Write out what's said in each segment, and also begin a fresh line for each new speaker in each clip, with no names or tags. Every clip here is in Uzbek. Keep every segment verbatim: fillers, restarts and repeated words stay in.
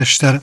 işler.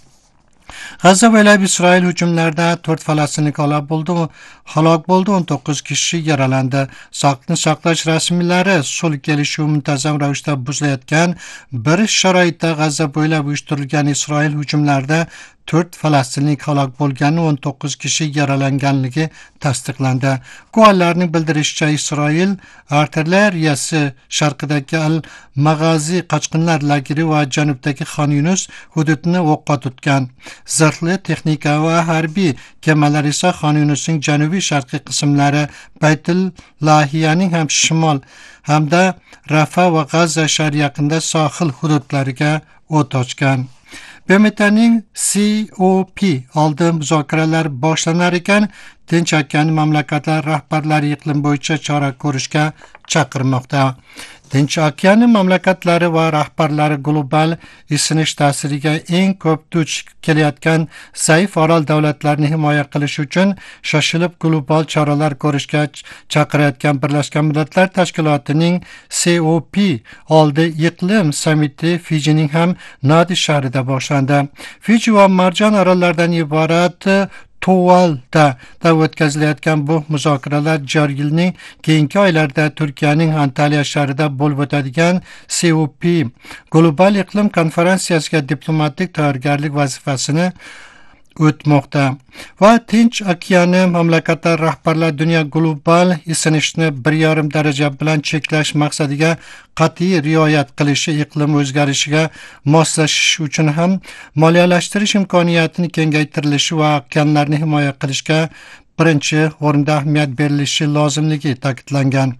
G'azza bo'ylab İsrail hujumlarida to'rt falastinlik halok bo'ldi, halok bo'ldi, o'n to'qqiz kishi yaralandi. Sog'liqni saqlash rasmiylari sulh kelishuvi muntazam ravishda buzilayotgan bir sharoitda G'azza bo'ylab uyushtirilgan İsrail hujumlarida to'rt falastinlik halok bo'lgani, o'n to'qqiz kishi yaralanganligi tasdiqlandi. Guvohlarning bildirishicha, İsrail artilleriyasi sharqidagi Al-Mag'azi qochqinlar lageri va janubdagi Xon Yunus hududini o'qqa tutgan. Zirhli texnika va harbiy kemalar esa Xon Yunusning janubiy sharqiy qismlari, Baytul Lahiyaning ham shimol hamda Rafa va G'azza shahri yaqinida sohil hududlariga o't ochgan. B M T'ning C O P oldi muzokaralar boshlanar ekan, Tinch okeani mamlakatlar rahbarlari iqlim bo'yicha chora ko'rishga chaqirmoqda. Tinch okeani mamlakatlari va rahbarlari global isinish ta'siriga eng ko'p duch kelayotgan zaif orol davlatlarini himoya qilish uchun shoshilib global choralar ko'rishga chaqirayotgan Birlashgan Millatlar Tashkilotining C O P oldi iqlim sammiti Fijining ham Nadi shahrida boshlandi. Fiji va Marjon orollaridan iborat Tuvalda da o'tkazilayotgan bu muzokaralar joriy yilning keyingi oylarida Turkiyaning Antalya shahrida bo'lib o'tadigan C O P global iqlim konferensiyasiga diplomatik tayyorgarlik vazifasini o'tmoqda va Tinch okeani mamlakatlar rahbarlari dunyo global isinishni bir yarim daraja bilan cheklash maqsadiga qat'iy rioya qilishi, iqlim o'zgarishiga moslashish uchun ham moliyalashtirish imkoniyatini kengaytirilishi va okeanlarni himoya qilishga birinchi o'rinda ahamiyat berilishi lozimligi ta'kidlangan.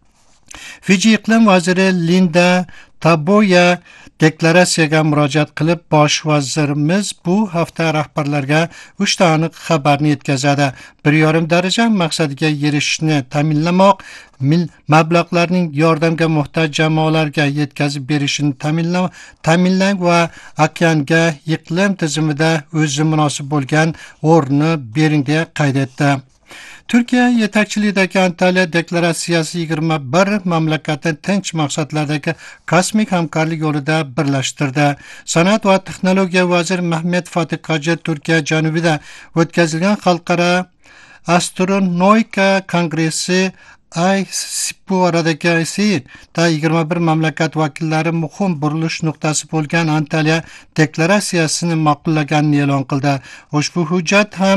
Fiji iqlim vaziri Linda Taboya deklaratsiyaga murojaat qilib, bosh vazirimiz bu hafta rahbarlarga uchta aniq xabarni yetkazadi. bir yarim daraja maqsadiga erishishni ta'minlamoq, mablag'larning yordamga muhtoj jamoalarga yetkazib berishini ta'minlang va okeanga iqlim tizimida o'zi munosib bo'lgan o'rni bering deya qayd etdi. Turkiya yetakchiligidagi Antalya deklaratsiyasi yigirma bir mamlakatni tinch maqsadlardagi kosmik hamkorlik yo'lida birlashtirdi. Sanoat va texnologiya vaziri Mehmet Fatih Qadir Turkiya janubida o'tkazilgan xalqaro astronomika kongressi I C P oradagi da yigirma bir mamlakat vakillari muhim burilish nuqtasi bo'lgan Antalya deklaratsiyasini ma'qullaganini e'lon qildi. Ushbu hujjat ham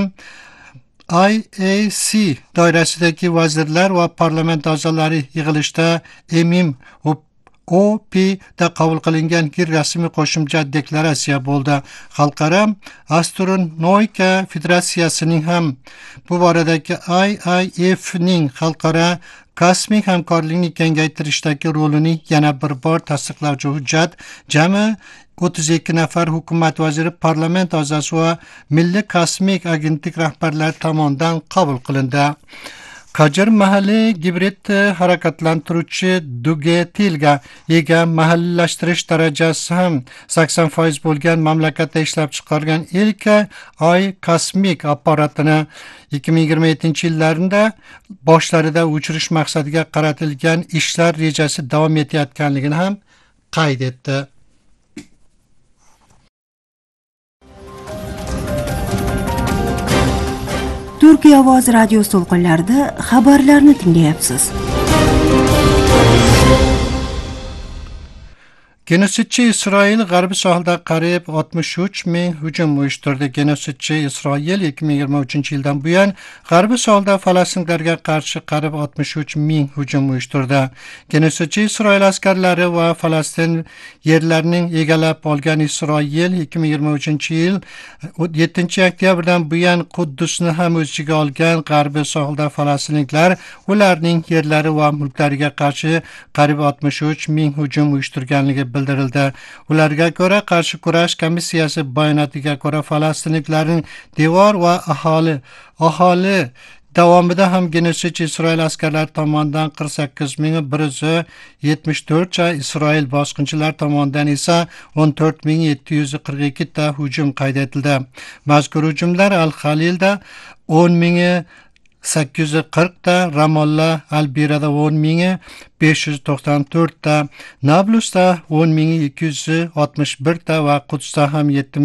I A C doirasidagi vazirlar va parlament a'zolari yig'ilishida Emim O P da qabul qilingan ilk rasmiy qo'shimcha deklaratsiya bo'ldi. Xalqaro astronomika federatsiyasining ham bu boradagi I I F ning xalqaro kosmik hamkorlikni kengaytirishdagi rolini yana bir bor tasdiqlovchi hujjat jami o'ttiz ikki nafar hukumat vaziri, parlament a'zosi va Milliy kosmik agentlik rahbarlari tomonidan qabul qilindi. Qajir mahalliy gibrid harakatlantiruvchi dvigatelga ega mahalliylashtirish darajasi ham sakson foiz bo'lgan mamlakatda ishlab chiqargan ilk Oy kosmik apparatini ikki ming yigirma yettinchi yillarda boshlarida uchirish maqsadiga qaratilgan ishlar rejasi davom etayotganligini ham qayd etdi.
Turkiya ovozi radio to'lqinlarida xabarlarni tinglayapsiz.
Genosidchi İsrail g'arbiy sohilda qariyb oltmish uch ming hujum uyushtirdi. Genosidchi İsrail ikki ming yigirma uchinchi yildan buyon g'arbiy sohilda falastinlarga qarshi qariyb oltmish uch ming hujum uyushtirdi. Genosidchi İsrail askarlari va Falastin yerlarining egallab olgan İsrail ikki ming yigirma uchinchi yil yettinchi oktyabrdan buyon Quddusni ham o'z ichiga olgan g'arbiy sohilda falastinliklar ularning yerlari va mulklariga qarshi qariyb oltmish uch ming hujum uyushtirganligi bildirildi. Ularga ko'ra qarshi kurash komissiyasi bayonotiga ko'ra falastinliklarning devor va aholi aholi davomida ham genosidchi İsrail askarlari tomonidan qirq sakkiz ming bir yuz yetmish to'rt ta, İsrail bosqinchilar tomonidan esa o'n to'rt ming yetti yuz qirq ikki ta hujum qayd etildi. Mazkur hujumlar Al-Halilda o'n ming sakkiz yuz qirq ta, Ramallah, Albirada o'n mingi besh yuz to'qson to'rt ta, Nablusda o'n mingi ikki yuz oltmish bir ta va Qudsda ham yetti